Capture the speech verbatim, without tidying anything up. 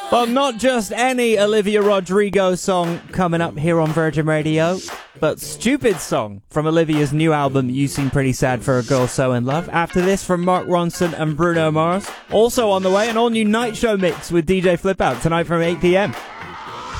Well, not just any Olivia Rodrigo song coming up here on Virgin Radio, but Stupid Song from Olivia's new album, You Seem Pretty Sad for a Girl So In Love. After this, from Mark Ronson and Bruno Mars. Also on the way, an all-new Night Show mix with D J Flip Out tonight from eight p.m.